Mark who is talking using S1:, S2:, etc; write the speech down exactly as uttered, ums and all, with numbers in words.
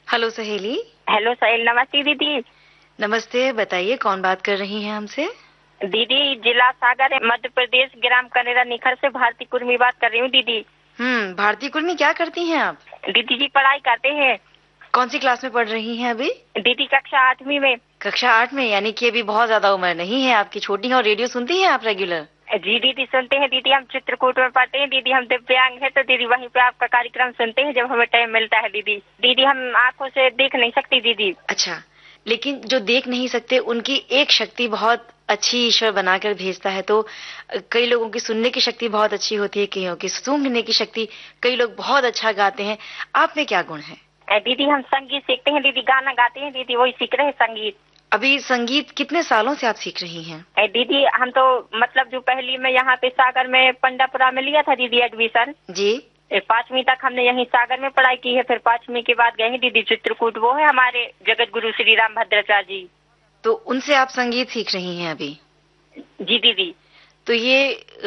S1: Hello सहेली।
S2: Hello सहेली, नमस्ते दीदी।
S1: नमस्ते, बताइए कौन बात कर रही हैं हमसे?
S2: दीदी, जिला सागर मध्य प्रदेश, ग्राम कनेरा निखर से भारती कुर्मी बात कर रही हूँ दीदी।
S1: हम्म, भारती कुर्मी, क्या करती हैं आप?
S2: दीदी जी पढ़ाई करते हैं।
S1: कौन सी क्लास में पढ़ रही हैं अभी?
S2: दीदी कक्षा आठवीं में।
S1: कक्षा आठ में, यानी कि अभी बहुत ज्यादा उम्र नहीं है आपकी, छोटी है। और रेडियो सुनती हैं आप रेगुलर?
S2: जी दीदी सुनते हैं दीदी, हम चित्रकूट में पढ़ते हैं दीदी, हम दिव्यांग हैं तो दीदी वहीं पे आपका कार्यक्रम सुनते हैं जब हमें टाइम मिलता है दीदी। दीदी हम आंखों से देख नहीं सकती दीदी।
S1: अच्छा, लेकिन जो देख नहीं सकते उनकी एक शक्ति बहुत अच्छी ईश्वर बनाकर भेजता है। तो कई लोगों की सुनने की शक्ति बहुत अच्छी होती है, कईयों की सूंघने की शक्ति, कई लोग बहुत अच्छा गाते हैं। आप में क्या गुण है?
S2: दीदी हम संगीत सीखते हैं दीदी, गाना गाते हैं दीदी, वही सीख रहे हैं संगीत।
S1: अभी संगीत कितने सालों से आप सीख रही हैं?
S2: दीदी हम तो मतलब जो पहली में यहाँ पे सागर में पंडापुरा में लिया था दीदी एडमिशन
S1: जी।
S2: पांचवी तक हमने यहीं सागर में पढ़ाई की है, फिर पांचवी के बाद गए हैं दीदी चित्रकूट, वो है हमारे जगत गुरु श्री राम भद्राचार्य जी।
S1: तो उनसे आप संगीत सीख रही हैं अभी?
S2: जी दीदी।
S1: तो ये